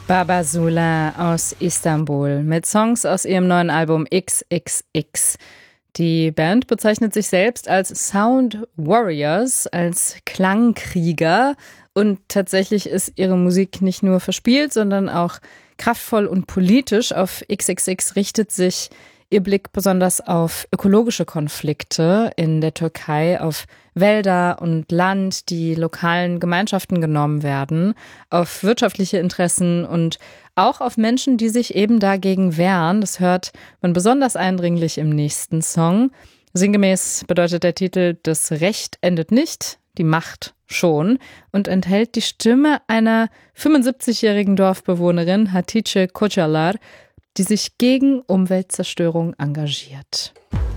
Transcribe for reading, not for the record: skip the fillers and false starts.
Baba Sula aus Istanbul mit Songs aus ihrem neuen Album XXX. Die Band bezeichnet sich selbst als Sound Warriors, als Klangkrieger, und tatsächlich ist ihre Musik nicht nur verspielt, sondern auch kraftvoll und politisch. Auf XXX richtet sich ihr Blick besonders auf ökologische Konflikte in der Türkei, auf Wälder und Land, die lokalen Gemeinschaften genommen werden, auf wirtschaftliche Interessen und auch auf Menschen, die sich eben dagegen wehren. Das hört man besonders eindringlich im nächsten Song. Sinngemäß bedeutet der Titel: Das Recht endet nicht, die Macht schon, und enthält die Stimme einer 75-jährigen Dorfbewohnerin, Hatice Kocalar, die sich gegen Umweltzerstörung engagiert.